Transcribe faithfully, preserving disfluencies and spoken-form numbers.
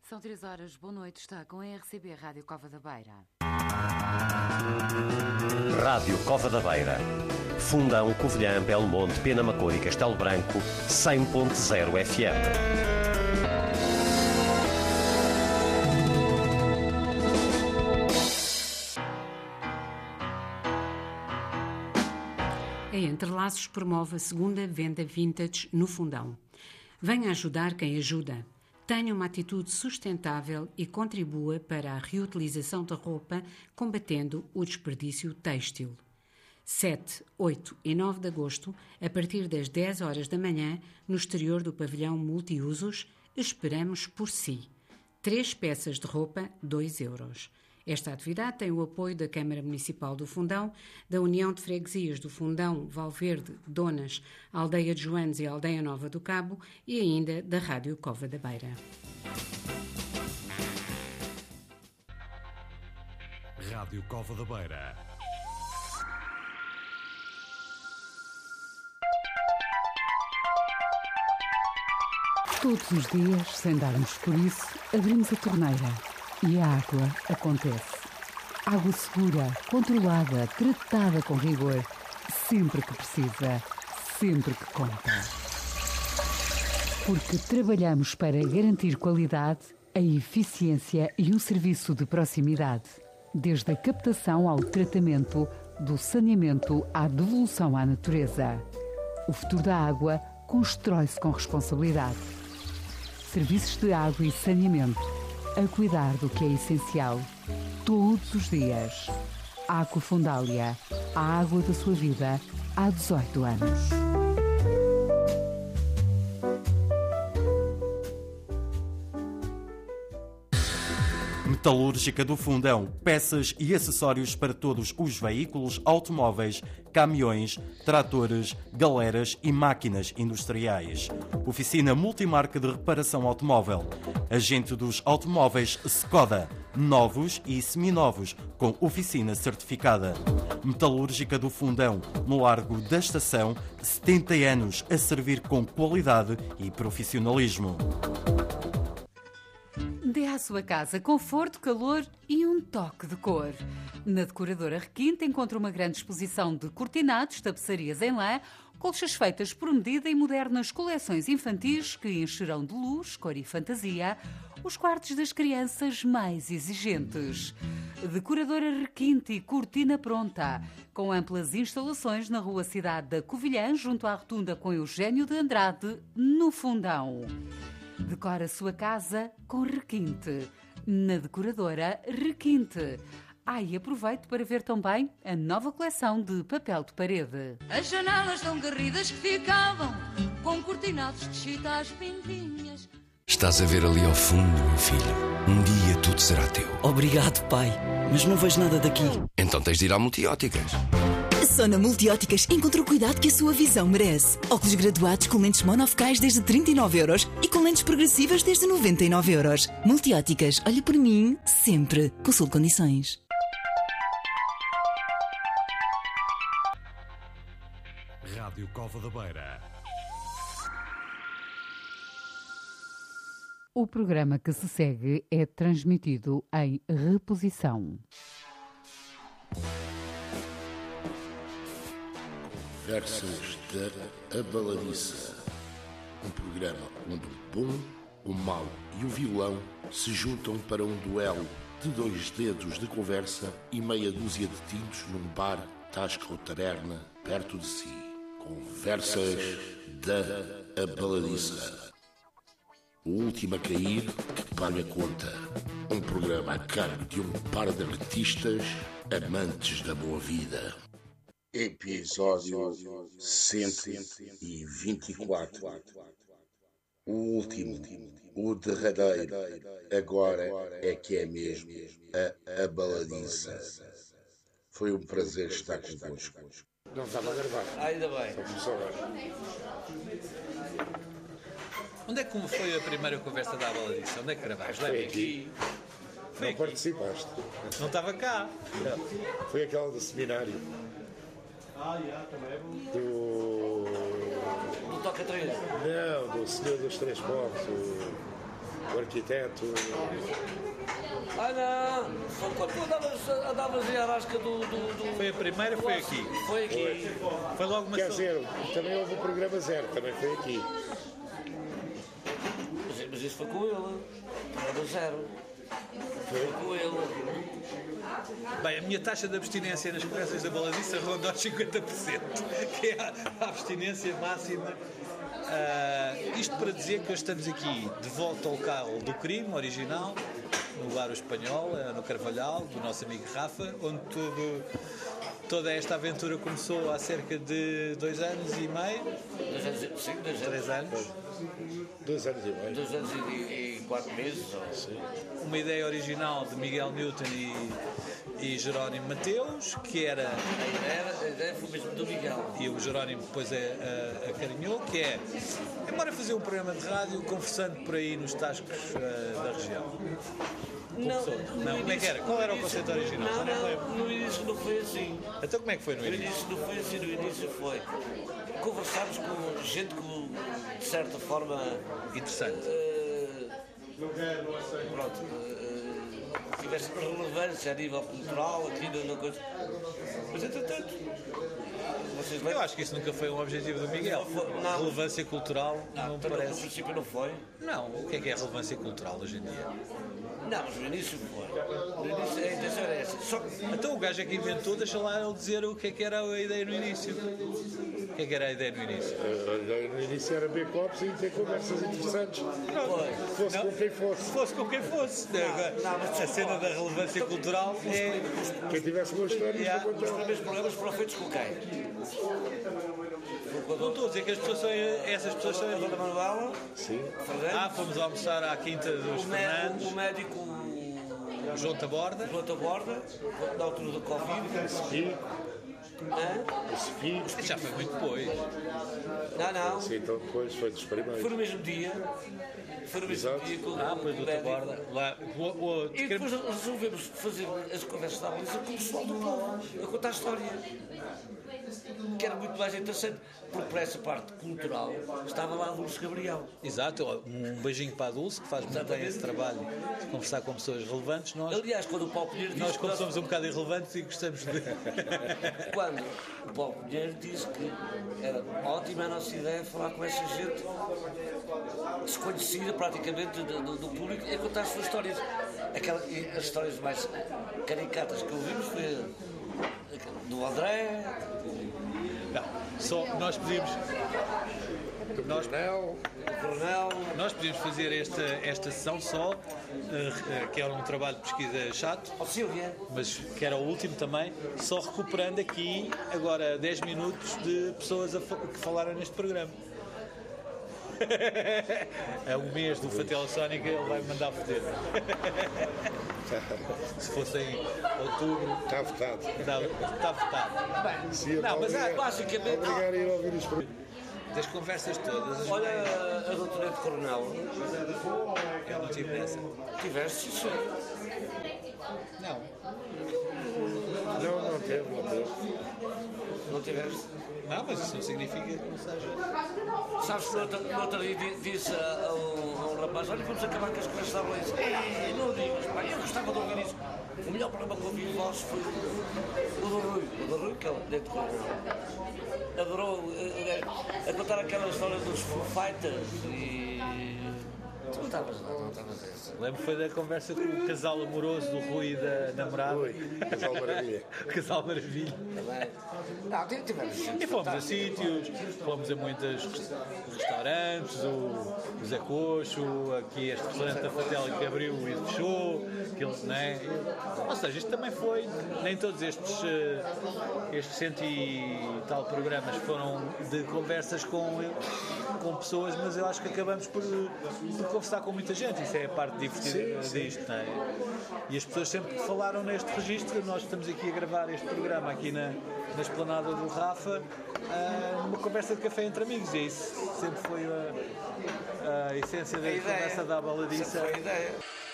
São três horas, boa noite, está com a R C B Rádio Cova da Beira. Rádio Cova da Beira. Fundão, Covilhã, Belo Monte, Penamacor e Castelo Branco, cem ponto zero F M. A Entrelaços promove a segunda venda vintage no Fundão. Venha ajudar quem ajuda. Tenha uma atitude sustentável e contribua para a reutilização da roupa, combatendo o desperdício têxtil. sete, oito e nove de agosto, a partir das dez horas da manhã, no exterior do pavilhão multiusos, esperamos por si. Três peças de roupa, dois euros. Esta atividade tem o apoio da Câmara Municipal do Fundão, da União de Freguesias do Fundão, Valverde, Donas, Aldeia de Joanes e Aldeia Nova do Cabo e ainda da Rádio Cova da Beira. Rádio Cova da Beira. Todos os dias, sem darmos por isso, abrimos a torneira e a água acontece. Água segura, controlada, tratada com rigor, sempre que precisa, sempre que conta. Porque trabalhamos para garantir qualidade, a eficiência e um serviço de proximidade. Desde a captação ao tratamento, do saneamento à devolução à natureza. O futuro da água constrói-se com responsabilidade. Serviços de água e saneamento, a cuidar do que é essencial, todos os dias. Água Fundália, a água da sua vida, há dezoito anos. Metalúrgica do Fundão, peças e acessórios para todos os veículos, automóveis, caminhões, tratores, galeras e máquinas industriais. Oficina multimarca de reparação automóvel. Agente dos automóveis Skoda, novos e seminovos, com oficina certificada. Metalúrgica do Fundão, no Largo da Estação, setenta anos a servir com qualidade e profissionalismo. Dê à sua casa conforto, calor e um toque de cor. Na Decoradora Requinte encontra uma grande exposição de cortinados, tapeçarias em lã, colchas feitas por medida e modernas coleções infantis que encherão de luz, cor e fantasia os quartos das crianças mais exigentes. Decoradora Requinte e cortina pronta, com amplas instalações na Rua Cidade da Covilhã, junto à rotunda com Eugênio de Andrade, no Fundão. Decora a sua casa com Requinte, na Decoradora Requinte. Ah, e aproveite para ver também a nova coleção de papel de parede. As janelas tão garridas que ficavam com cortinados de chita às pintinhas. Estás a ver ali ao fundo, meu filho? Um dia tudo será teu. Obrigado, pai, mas não vejo nada daqui. Então tens de ir à Multióticas. Só na Multióticas encontra o cuidado que a sua visão merece. Óculos graduados com lentes monofocais desde trinta e nove euros e com lentes progressivas desde noventa e nove euros. Multióticas, olha por mim, sempre. Consulte condições. Rádio Cova da Beira. O programa que se segue é transmitido em reposição. Conversas da Abaladiça. Um programa onde o bom, o mau e o vilão se juntam para um duelo de dois dedos de conversa e meia dúzia de tintos num bar, tasca ou taberna perto de si. Conversas da Abaladiça. O último a cair que paga a conta. Um programa a cargo de um par de artistas amantes da boa vida. Episódio cento e vinte e quatro. O último, o derradeiro, agora é que é mesmo a Abaladiça. Foi um prazer estar convosco. Não estava a gravar. Ah, ainda bem. Só começou agora. Onde é que foi a primeira conversa da Abaladiça? Onde é que gravaste? Foi aqui. Foi Não aqui. participaste. Não estava cá. Não. Foi aquela do seminário. Ah, já, também é bom. Do... Do Toca três. Não, do Senhor dos Três Povos. O... o arquiteto. Ah, não! Foi quando tu andavas, andavas em Arasca do, do, do... Foi a primeira, foi aqui. Foi aqui. Foi, foi logo uma... Quer dizer, também houve o programa Zero, também foi aqui. Mas, mas isso foi com ele. Programa Zero. Foi com ele. Bem, a minha taxa de abstinência nas conversas da Baladiça ronda aos cinquenta por cento, que é a abstinência máxima. Uh, isto para dizer que hoje estamos aqui de volta ao local do crime original, no Bar O Espanhol, no Carvalhal, do nosso amigo Rafa, onde tudo, toda esta aventura começou há cerca de dois anos e meio. Dois anos e sim, dois três anos. Dois anos e meio. Dois anos e, e quatro meses. Sim. Uma ideia original de Miguel Newton e, e Jerónimo Mateus, que era... A ideia, a ideia foi mesmo do Miguel. E o Jerónimo depois acarinhou, que é, embora fazer um programa de rádio conversando por aí nos tascos uh, da região. Não, não, como é que era? Qual era o conceito original? Não, não, no início não foi assim. Então como é que foi no início? No início não foi assim, no início foi conversarmos com gente com, de certa forma... Interessante. Uh, pronto, uh, tivesse relevância a nível cultural, aqui na coisa. Mas entretanto... Vocês Eu acho que isso nunca foi um objetivo do Miguel. Não foi, não. Relevância cultural não, não parece. No princípio não foi. Não, o que é que é relevância cultural hoje em dia? Não, mas no início foi. No início a intenção era essa. Só que... Então o gajo é que inventou, deixa lá ele dizer o que é que era a ideia no início. O que é que era a ideia no início? A ideia no início era ver copos e ter conversas interessantes. Não, fosse não, com quem fosse. Fosse com quem fosse. Não, não, mas a cena da relevância cultural é... Quem tivesse boas histórias yeah, para contar. Os primeiros programas foram feitos com quem? Não estou a dizer que as pessoas são, essas pessoas são... A Dona Manuela. Sim. Ah, fomos almoçar à Quinta dos o Fernandes. O médico... João Taborda. João Taborda, na altura do Covid. Sim. Ah? Já foi muito depois. Não, não. Sim, então depois foi dos primeiros. Foi no mesmo dia. Foi no mesmo Exato. dia com Ah, pois do Taborda. Lá, o, o, e depois resolvemos fazer as conversas da Baliza com o pessoal do povo, a contar a história. Que era muito mais interessante, porque para essa parte cultural estava lá a Dulce Gabriel. Exato, um beijinho para a Dulce, que faz muito bem esse trabalho de conversar com pessoas relevantes. Nós, Aliás, quando o Paulo Pinheiro nós disse... como somos um bocado irrelevantes e gostamos de... Quando o Paulo Pinheiro disse que era ótima a nossa ideia falar com essa gente desconhecida praticamente do, do, do público e contar as suas histórias. Aquela, as histórias mais caricatas que ouvimos foi do André... Não, só nós pedimos... Do nós, Coronel. Coronel. Nós podíamos fazer esta, esta sessão só, uh, uh, que era um trabalho de pesquisa chato, oh, Silvia. Mas que era o último também, só recuperando aqui agora dez minutos de pessoas a, que falaram neste programa. É um mês do Fatela Sónica, ele vai mandar foder. Se fosse em outubro. Está votado. Está, está votado. Bem, Sim, não, mas obrigar, há, basicamente. Obrigar a ir ouvir os das conversas todas. Olha, a doutora de Coronel. Eu não tive nessa. Tiveste, sim. Não. Não, não teve, não teve. Não tiveste? Não, mas isso não significa que não seja. Sabes que no outro, no outro dia disse a, a, um, a um rapaz: olha, vamos acabar com as conversas da Baliza. Ei, não digas, pá, eu gostava de ouvir isso. O melhor programa que ouvi vosso foi o do Rui. O do Rui, que é o dentro do adorou a, a contar aquela história dos Foo Fighters e. Tu não estavas lá, não estavas essa. Lembro que foi da conversa com o casal amoroso do Rui e da namorada. Rui, casal Maravilha. Casal Maravilha. Também. Não, tivemos. E fomos a sítios, fomos a muitos restaurantes, o, o Zé Coxo, aqui este restaurante da Fatela que abriu e fechou, aquilo, não é? Ou seja, isto também foi, nem todos estes, estes cento e tal programas foram de conversas com, com pessoas, mas eu acho que acabamos por, por conversar com muita gente, isso é a parte divertida sim, disto, sim. Não é? E as pessoas sempre que falaram neste registro, nós estamos aqui a gravar este programa aqui na, na esplanada do Rafa, uh, numa conversa de café entre amigos, e isso sempre foi a, a essência da conversa da Baladiça. Sempre foi a ideia.